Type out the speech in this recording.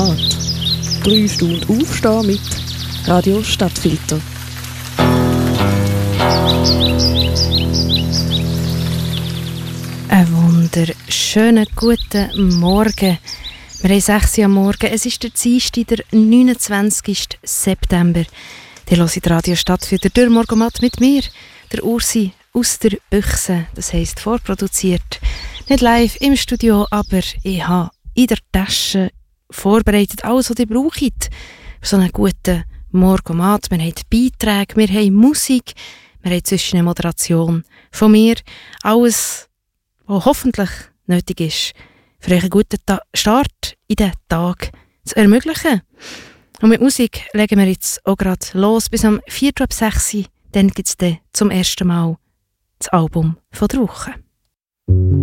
3 Stunden Aufstehen mit Radio Stadtfilter. Einen wunderschönen guten Morgen. Wir haben 6 Uhr am Morgen. Es ist der Dienstag, der 29. September. Die hören Radio Stadtfilter durch Morgenmatt mit mir, der Ursi aus der Büchse. Das heisst vorproduziert. Nicht live im Studio, aber ich habe in der Tasche vorbereitet alles, was ihr braucht für so einen guten Morgenmatt. Wir haben Beiträge, wir haben Musik, wir haben zwischen eine Moderation von mir. Alles, was hoffentlich nötig ist, für euch einen guten Start in den Tag zu ermöglichen. Und mit Musik legen wir jetzt auch gerade los bis am 4:06 Uhr. Dann gibt es zum ersten Mal das Album von der Woche.